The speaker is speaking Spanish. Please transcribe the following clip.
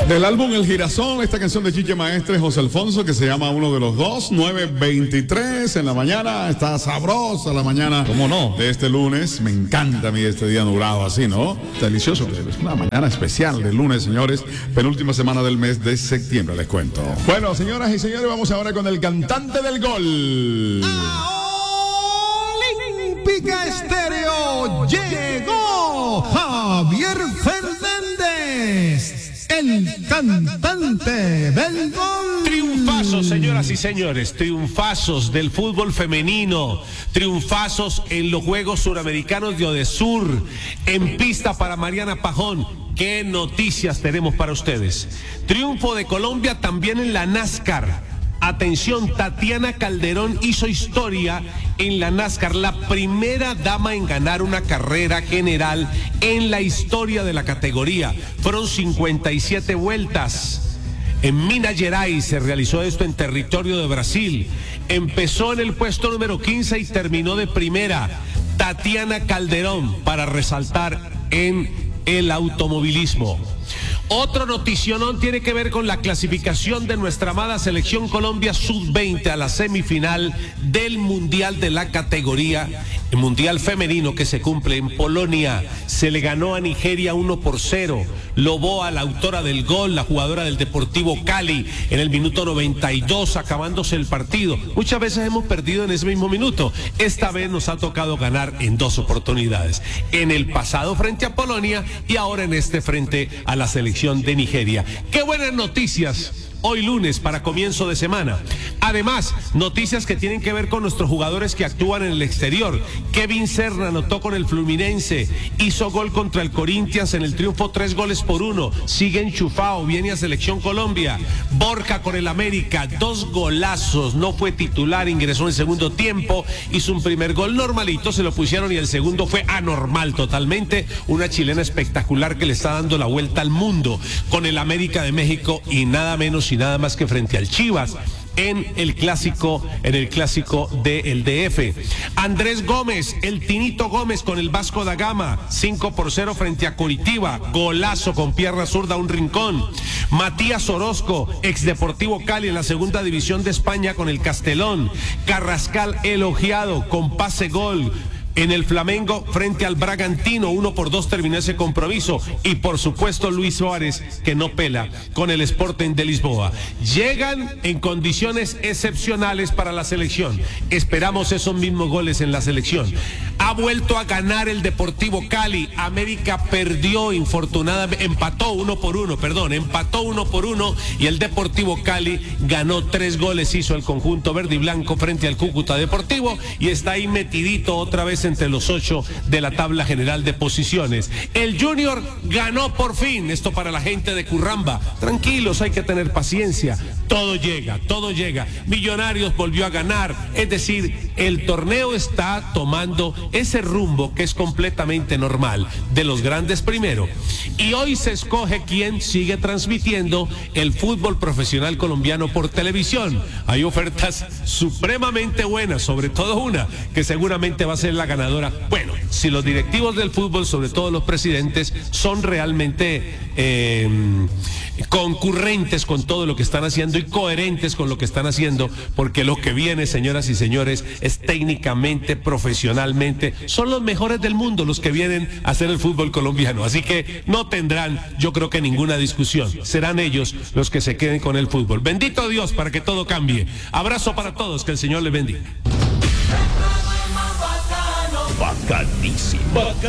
Del álbum El Girasol, esta canción de Chiche Maestre José Alfonso, que se llama Uno de los Dos, 9:23 en la mañana. Está sabrosa la mañana. ¿Cómo no? De este lunes. Me encanta a mí este día nublado así, ¿no? Delicioso. Es una mañana especial de lunes, señores. Penúltima semana del mes de septiembre, les cuento. Bueno, señoras y señores, vamos ahora con el cantante del gol. Olímpica Estéreo llegó Javier Fernández, el cantante del gol. Triunfazos, señoras y señores, triunfazos del fútbol femenino, triunfazos en los Juegos Suramericanos de Odesur, en pista para Mariana Pajón. ¿Qué noticias tenemos para ustedes? Triunfo de Colombia también en la NASCAR. Atención, Tatiana Calderón hizo historia en la NASCAR, la primera dama en ganar una carrera general en la historia de la categoría. Fueron 57 vueltas. En Minas Gerais se realizó esto, en territorio de Brasil. Empezó en el puesto número 15 y terminó de primera. Tatiana Calderón, para resaltar en el automovilismo. Otro noticionón tiene que ver con la clasificación de nuestra amada selección Colombia sub-20 a la semifinal del Mundial de la categoría, el Mundial femenino que se cumple en Polonia. Se le ganó a Nigeria 1-0. Loboa, la autora del gol, la jugadora del Deportivo Cali, en el minuto 92, acabándose el partido. Muchas veces hemos perdido en ese mismo minuto. Esta vez nos ha tocado ganar en dos oportunidades. En el pasado frente a Polonia y ahora en este frente a la selección de Nigeria. ¡Qué buenas noticias! Hoy lunes para comienzo de semana. Además, noticias que tienen que ver con nuestros jugadores que actúan en el exterior. Kevin Serna anotó con el Fluminense, hizo gol contra el Corinthians en el triunfo 3-1. Sigue enchufado, viene a Selección Colombia. Borja con el América, 2 golazos, no fue titular, ingresó en el segundo tiempo, hizo un primer gol normalito, se lo pusieron, y el segundo fue anormal totalmente. Una chilena espectacular que le está dando la vuelta al mundo con el América de México, y nada menos y nada más que frente al Chivas en el clásico del DF. Andrés Gómez, el Tinito Gómez con el Vasco da Gama, 5-0 frente a Coritiba, golazo con pierna zurda a un rincón. Matías Orozco, ex Deportivo Cali en la segunda división de España con el Castelón. Carrascal elogiado con pase gol en el Flamengo frente al Bragantino, 1-2 terminó ese compromiso. Y por supuesto Luis Suárez, que no pela con el Sporting de Lisboa. Llegan en condiciones excepcionales para la selección. Esperamos esos mismos goles en la selección. Ha vuelto a ganar el Deportivo Cali. América perdió infortunadamente, empató 1-1, y el Deportivo Cali ganó 3 goles, hizo el conjunto verde y blanco frente al Cúcuta Deportivo, y está ahí metidito otra vez entre los 8 de la tabla general de posiciones. El Junior ganó por fin, esto para la gente de Curramba. Tranquilos, hay que tener paciencia. Todo llega. Millonarios volvió a ganar. Es decir, el torneo está tomando ese rumbo que es completamente normal, de los grandes primero. Y hoy se escoge quién sigue transmitiendo el fútbol profesional colombiano por televisión. Hay ofertas supremamente buenas, sobre todo una que seguramente va a ser la ganadora. Bueno, si los directivos del fútbol, sobre todo los presidentes, son realmente concurrentes con todo lo que están haciendo y coherentes con lo que están haciendo, porque lo que viene, señoras y señores, es técnicamente, profesionalmente, son los mejores del mundo los que vienen a hacer el fútbol colombiano. Así que no tendrán, yo creo que, ninguna discusión. Serán ellos los que se queden con el fútbol. Bendito Dios para que todo cambie. Abrazo para todos, que el Señor les bendiga. Bacanísimo.